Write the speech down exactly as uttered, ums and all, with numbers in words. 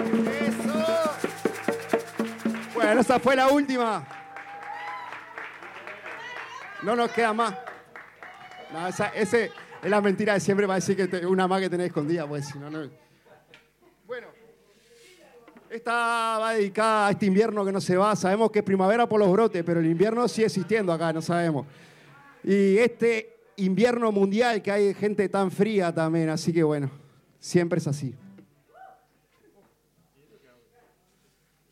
Eso. Bueno, esa fue la última. No nos queda más. No, esa, ese es la mentira de siempre para decir que te, una más que tenés escondida, pues si no, no. Bueno, esta va dedicada a este invierno que no se va. Sabemos que es primavera por los brotes, pero el invierno sigue existiendo acá, no sabemos. Y este invierno mundial que hay gente tan fría también, así que bueno, siempre es así.